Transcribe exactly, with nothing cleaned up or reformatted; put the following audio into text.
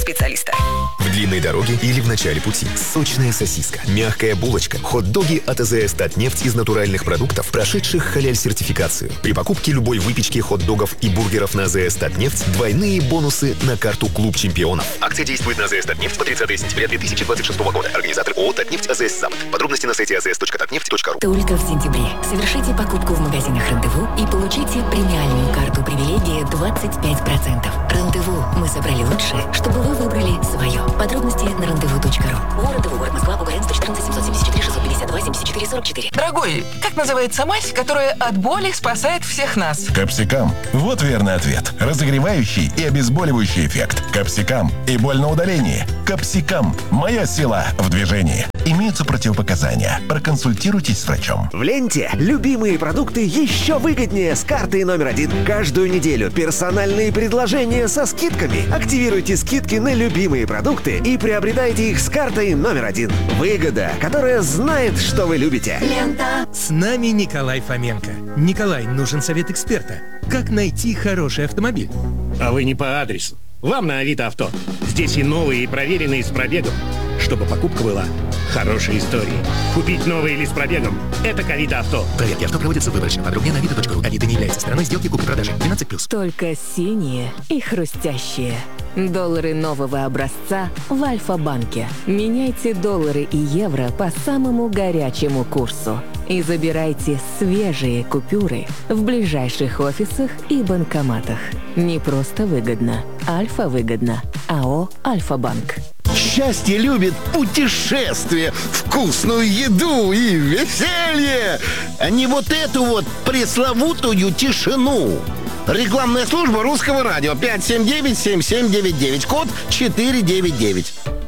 специалиста. В длинной дороге или в начале пути. Сочная сосиска, мягкая булочка, хот-доги от АЗС Татнефть из натуральных продуктов, прошедших халяль-сертификацию. При покупке любой выпечки, хот-догов и бургеров на АЗС Татнефть двойные бонусы на карту «Клуб чемпионов». Акция действует на АЗС Татнефть по тридцатое сентября две тысячи двадцать шестого года. Организатор ООО «Татнефть АЗС Запад». Подробности на сайте эй зэ эс точка татнефть точка ру. Только в сентябре совершите покупку в магазинах «Рандеву» и получите премиальную карту привилегии двадцать пять процентов. «Рандеву». Мы собрали лучшее, чтобы вы выбрали свое. Подробности на рандеву точка ру. Город Рандеву, город Москва, Бугарин, сто четырнадцать семьсот семьдесят четыре шестьсот пятьдесят два семьдесят четыре сорок четыре. Дорогой, как называется мазь, которая от боли спасает всех нас? Капсикам. Вот верный ответ. Разогревающий и обезболивающий эффект. Капсикам. И боль на удалении. Капсикам. Моя сила в движении. Имеются противопоказания. Проконсультируйтесь с врачом. В ленте любимые продукты еще выгоднее с картой номер один. Каждую неделю персональные предложения со скидками. Активируйте скидки на любимые продукты и приобретайте их с картой номер один. Выгода, которая знает, что вы любите. Лента. С нами Николай Фоменко. Николай, нужен совет эксперта. Как найти хороший автомобиль? А вы не по адресу. Вам на Авито Авто. Здесь и новые, и проверенные с пробегом. Чтобы покупка была хорошей историей. Купить новый или с пробегом – это к Авито Авто. Проверки авто проводятся выборочно. Подробнее на авито точка ру. Авито не является стороной сделки купли-продажи. двенадцать плюс. Только синие и хрустящие. Доллары нового образца в Альфа-банке. Меняйте доллары и евро по самому горячему курсу. И забирайте свежие купюры в ближайших офисах и банкоматах. Не просто выгодно. Альфа-выгодно. АО «Альфа-банк». Счастье любит путешествия, вкусную еду и веселье, а не вот эту вот пресловутую тишину. Рекламная служба Русского радио пять семь девять семь семь девять девять, код четыре девять девять.